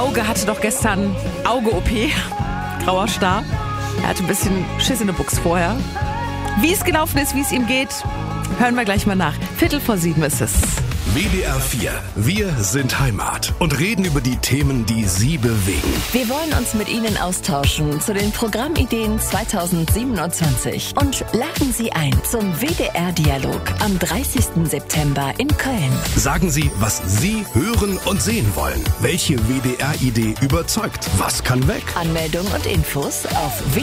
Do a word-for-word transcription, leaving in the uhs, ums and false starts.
Auge hatte doch gestern Auge-O P, grauer Star. Er hatte ein bisschen Schiss in der Buchs vorher. Wie es gelaufen ist, wie es ihm geht, hören wir gleich mal nach. Viertel vor sieben ist es. W D R vier. Wir sind Heimat und reden über die Themen, die Sie bewegen. Wir wollen uns mit Ihnen austauschen zu den Programmideen zweitausendsiebenundzwanzig und laden Sie ein zum W D R-Dialog am dreißigsten September in Köln. Sagen Sie, was Sie hören und sehen wollen. Welche W D R-Idee überzeugt? Was kann weg? Anmeldung und Infos auf w